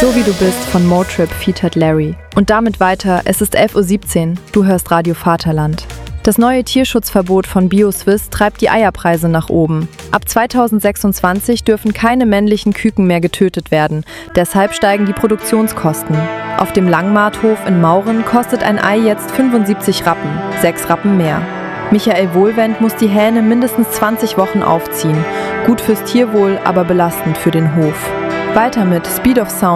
So wie du bist von Motrip featured Larry. Und damit weiter, es ist 11:17 Uhr, du hörst Radio Vaterland. Das neue Tierschutzverbot von BioSwiss treibt die Eierpreise nach oben. Ab 2026 dürfen keine männlichen Küken mehr getötet werden, deshalb steigen die Produktionskosten. Auf dem Langmarthof in Mauren kostet ein Ei jetzt 75 Rappen, 6 Rappen mehr. Michael Wohlwend muss die Hähne mindestens 20 Wochen aufziehen. Gut fürs Tierwohl, aber belastend für den Hof. Weiter mit Speed of Sound